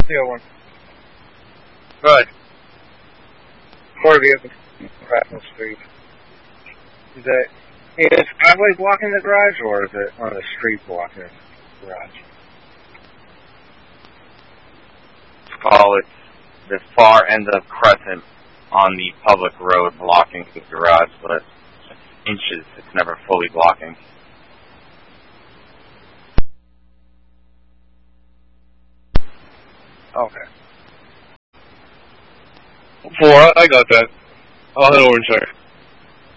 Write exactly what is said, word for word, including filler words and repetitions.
The other one. Good. Motor vehicle crashing the street. Is that is the driveway blocking the garage, or is it on the street blocking the garage? Let's call it the far end of Crescent on the public road blocking the garage, but inches. It's never fully blocking. Okay. Four, I got that. I'll head over and check.